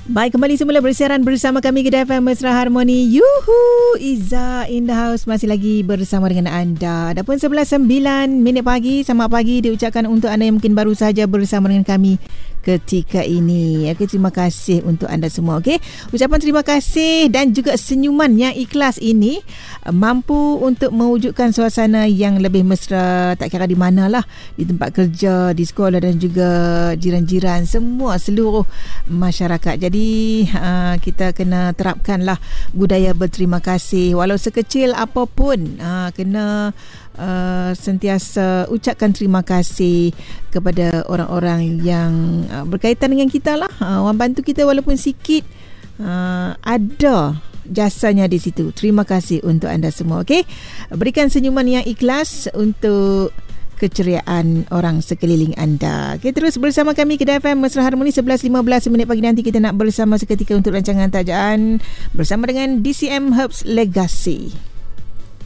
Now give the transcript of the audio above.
Baik, kembali semula bersiaran bersama kami Kedai FM Mesra Harmoni. Yuhu, Iza in the house masih lagi bersama dengan anda. Adapun 11.09 pagi, selamat pagi diucapkan untuk anda yang mungkin baru saja bersama dengan kami ketika ini. Okey, terima kasih untuk anda semua. Okey, ucapan terima kasih dan juga senyuman yang ikhlas ini mampu untuk mewujudkan suasana yang lebih mesra, tak kira di manalah, di tempat kerja, di sekolah dan juga jiran-jiran, semua seluruh masyarakat. Jadi kita kena terapkanlah budaya berterima kasih walau sekecil apapun. Kena sentiasa ucapkan terima kasih kepada orang-orang yang berkaitan dengan kita lah. Orang bantu kita walaupun sikit, ada jasanya di situ. Terima kasih untuk anda semua. Okey, berikan senyuman yang ikhlas untuk keceriaan orang sekeliling anda. Okay, terus bersama kami Kedai FM Mesra Harmoni. 11.15 pagi nanti kita nak bersama seketika untuk rancangan tajaan bersama dengan DCM Herbs Legacy.